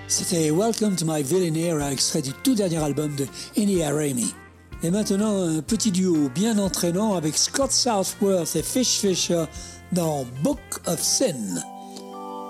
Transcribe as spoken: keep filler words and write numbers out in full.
C'était Welcome to My Villain, extrait du tout dernier album de India Raymi. Et maintenant, un petit duo bien entraînant avec Scott Southworth et Fish Fisher dans Book of Sin.